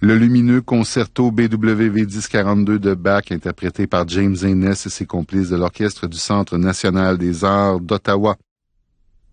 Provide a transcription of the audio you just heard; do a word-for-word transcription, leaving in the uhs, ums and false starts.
Le lumineux concerto B W V dix quarante-deux de Bach, interprété par James Haynes et ses complices de l'Orchestre du Centre national des arts d'Ottawa.